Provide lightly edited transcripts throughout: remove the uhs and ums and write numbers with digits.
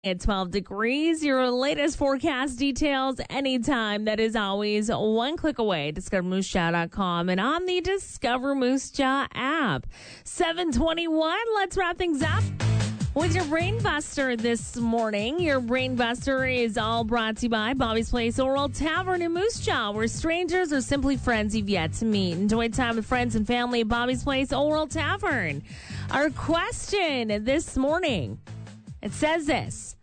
At 12 degrees, your latest forecast details anytime. That is always one click away. DiscoverMooseJaw.com and on the Discover Moose Jaw app. 7:21. Let's wrap things up with your Brain Buster this morning. Your Brain Buster is all brought to you by Bobby's Place Oral Tavern in Moose Jaw, where strangers are simply friends you've yet to meet. Enjoy time with friends and family at Bobby's Place Oral Tavern. Our question this morning, it says this: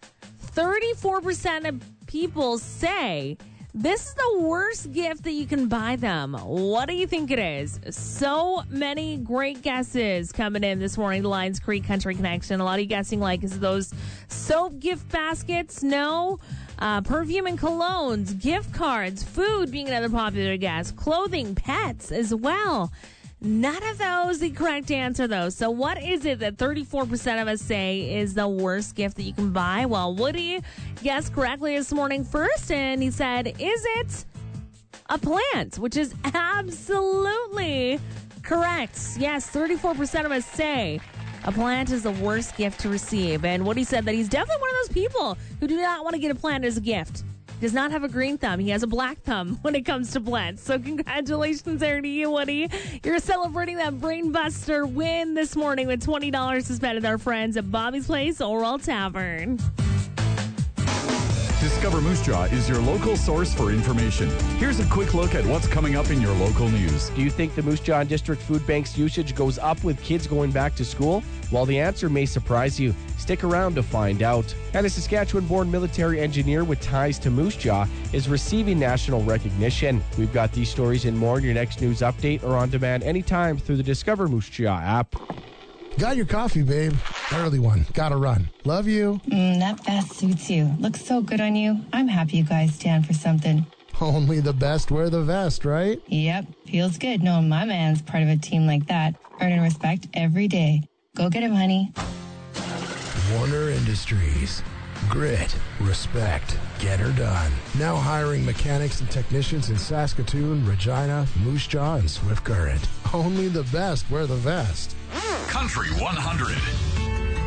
34% of people say this is the worst gift that you can buy them. What do you think it is? So many great guesses coming in this morning. The Lions Creek Country Connection. A lot of you guessing like, is it those soap gift baskets? No. Perfume and colognes, gift cards, food being another popular guess, clothing, pets as well. None of those the correct answer, though. So what is it that 34% of us say is the worst gift that you can buy? Well, Woody guessed correctly this morning first, and he said, is it a plant? Which is absolutely correct. Yes, 34% of us say a plant is the worst gift to receive. And Woody said that he's definitely one of those people who do not want to get a plant as a gift. Does not have a green thumb. He has a black thumb when it comes to plants. So congratulations there to you, Woody. You're celebrating that Brain Buster win this morning with $20 to spend with our friends at Bobby's Place Oral Tavern. Discover Moose Jaw is your local source for information. Here's a quick look at what's coming up in your local news. Do you think the Moose Jaw District Food Bank's usage goes up with kids going back to school? Well, the answer may surprise you. Stick around to find out. And a Saskatchewan-born military engineer with ties to Moose Jaw is receiving national recognition. We've got these stories and more in your next news update or on demand anytime through the Discover Moose Jaw app. Got your coffee, babe. Early one. Gotta run. Love you. That vest suits you. Looks so good on you. I'm happy you guys stand for something. Only the best wear the vest, right? Yep. Feels good knowing my man's part of a team like that. Earning respect every day. Go get him, honey. Warner Industries. Grit, respect, get her done. Now hiring mechanics and technicians in Saskatoon, Regina, Moose Jaw, and Swift Current. Only the best wear the vest. Country 100.